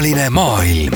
Kummaline maailm.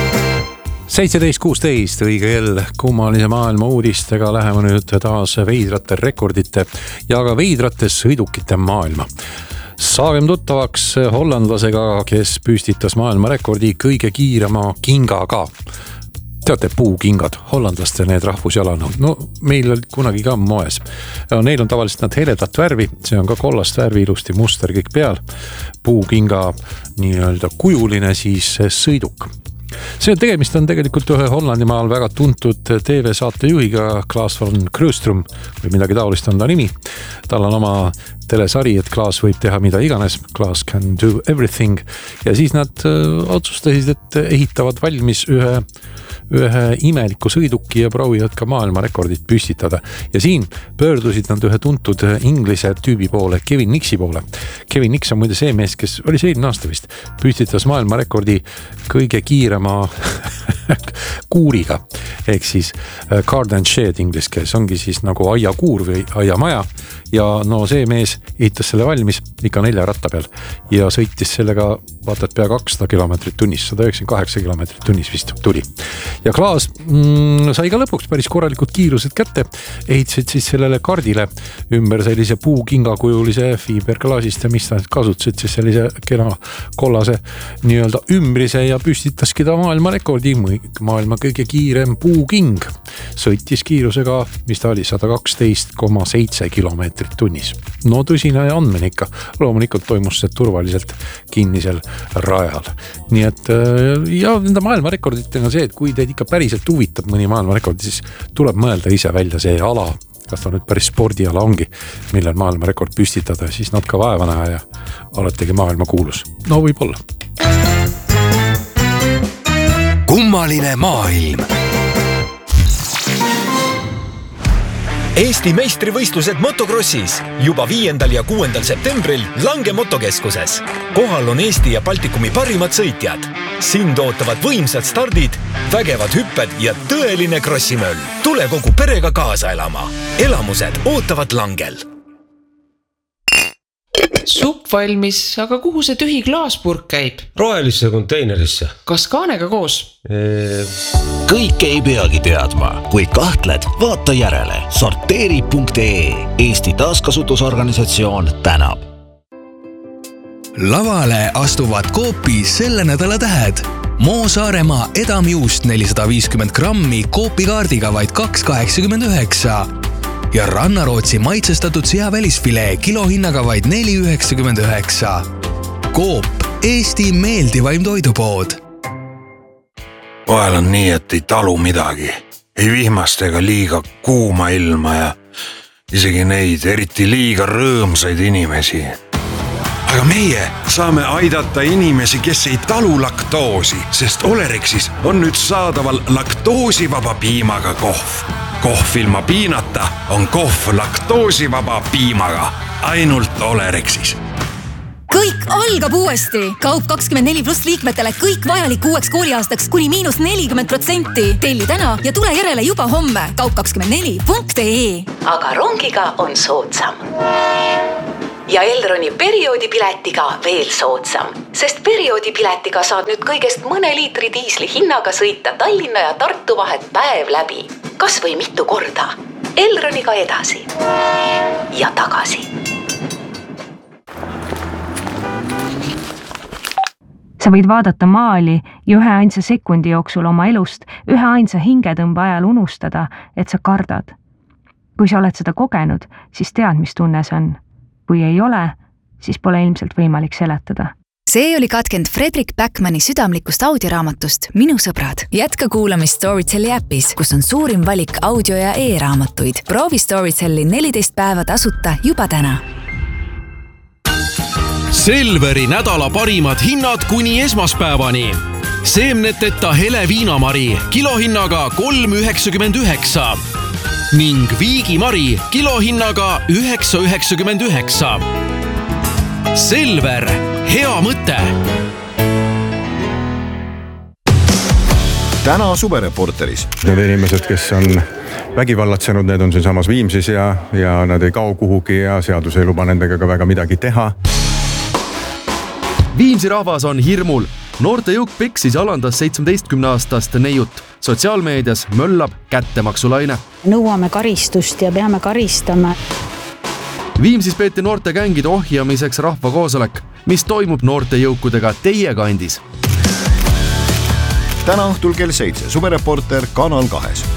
17.16 õige kell kummalise maailma uudistega läheme nüüd taas veidrate rekordite ja ka veidrate sõidukite maailma. Saagem tuttavaks hollandlasega, kes püstitas maailmarekordi kõige kiirema kingaga. Teate, puukingad, hollandlaste need rahvusjalanõud. No meil oli kunagi ka moes. Neil on tavaliselt nad heledat värvi, see on ka kollast värvi, ilusti muster kõik peal. Puukinga nii-öelda kujuline siis sõiduk. See tegemist on tegelikult ühe Hollandimaal väga tuntud TV-saate juhiga Klaas van Kroostrum või midagi taolist on ta nimi. Tal on oma telesari, et Klaas võib teha mida iganes. Klaas can do everything. Ja siis nad otsustasid, et ehitavad valmis ühe imeliku sõiduki ja proovivad ka maailmarekordit püstitada. Ja siin pöördusid nad ühe tuntud inglise tüübi poole, Kevin Nixi poole. Kevin Nix on muide see mees, kes oli see eelmine aasta vist, püstitas maailmarekordi kõige kiirema kuuriga, ehk siis card and shed inglis keeles ongi siis nagu aiakuur või aiamaja. Ja no see mees ehitas selle valmis ikka 4 ratta peal ja sõitis sellega vaatad pea 200 kilomeetrit tunnis, 198 kilomeetrit tunnis vist tuli. Ja Klaas sai ka lõpuks päris korralikud kiirused kätte, ehitasid siis sellele kardile ümber sellise puukingakujulise fiiberklaasist ja mis ta kasutasid siis sellise kena kollase nii-öelda ümbrise ja püstitaski ta maailmarekordi, maailma kõige kiirem puuking. Sõitis kiirusega, mis ta oli, 112,7 kilomeetrit tunnis. No tõsine andmine ikka, loomulikult toimus see turvaliselt kinnisel rajal. Nii et ja nende maailmarekorditega see, et kui teid ikka päriselt huvitab mõni maailmarekord, siis tuleb mõelda ise välja see ala, kas ta nüüd päris spordiala ongi, millel maailmarekord püstitada, siis natuke vaeva näha ja oletegi maailma kuulus. No võib-olla. Kummaline maailm. Eesti meistrivõistlused motokrossis juba 5. ja 6. septembril Lange motokeskuses. Kohal on Eesti ja Baltikumi parimad sõitjad. Sind ootavad võimsad stardid, vägevad hüpped ja tõeline krossimöll. Tule kogu perega kaasa elama. Elamused ootavad Langel. Supp valmis, aga kuhu see tühi klaaspurk käib? Rohelisse konteinerisse. Kas kaanega koos? Kõike ei peagi teadma. Kui kahtled, vaata järele. Sorteeri.ee. Eesti taaskasutusorganisatsioon tänab. Lavale astuvad Coopi selle nädala tähed. Moo Saaremaa edamjuust 450 grammi Coopi kaardiga vaid 2,89 ja Rannarootsi maitsestatud seavälisfilee kilohinnaga vaid 4,99. Coop, Eesti meeldivaim toidupood. Vahel on nii, et ei talu midagi. Ei vihmast ega liiga kuuma ilma ja isegi neid eriti liiga rõõmsaid inimesi. Aga meie saame aidata inimesi, kes ei talu laktoosi, sest Olerexis on nüüd saadaval laktoosivaba piimaga kohv. Kohv ilma piinata on kohv laktoosivaba piimaga. Ainult Olerexis. Kõik algab uuesti. Kaup 24+ liikmetele kõik vajalik uueks kooliaastaks kuni -40%. Telli täna ja tule järele juba homme. Kaup24.ee. Aga rongiga on soodsam. Ja Elroni perioodipiletiga veel soodsam, sest perioodipiletiga saad nüüd kõigest mõne liitri diisli hinnaga sõita Tallinna ja Tartu vahet päev läbi. Kas või mitu korda. Elroniga edasi ja tagasi. Sa võid vaadata maali ja 1 sekundi jooksul oma elust 1 hingetõmbe ajal unustada, et sa kardad. Kui sa oled seda kogenud, siis tead, mis tunne see on. Kui ei ole, siis pole ilmselt võimalik seletada. See oli katkend Fredrik Backmani südamlikust audioraamatust Minu sõbrad. Jätka kuulamist Storytelli äpis, kus on suurim valik audio- ja e-raamatuid. Proovi Storytelli 14 päeva tasuta juba täna. Selveri nädala parimad hinnad kuni esmaspäevani. Seemneteta hele viinamari kilohinnaga 3,99 ning viigimari kilohinnaga 9,99. Selver, hea mõte! Täna Suvereporteris. Need inimesed, kes on vägivallatsenud, need on siin samas Viimsis ja nad ei kao kuhugi ja seadus ei luba nendega ka väga midagi teha. Viimsi rahvas on hirmul. Noorte jõuk Peksis alandas 17-aastast neiut. Sotsiaalmeedias möllab kättemaksulaine. Nõuame karistust ja peame karistama. Viimsis peeti noorte gängide ohjamiseks rahvakoosolek, mis toimub noorte jõukudega teie kandis. Täna õhtul kell 7 Suvereporter Kanal 2.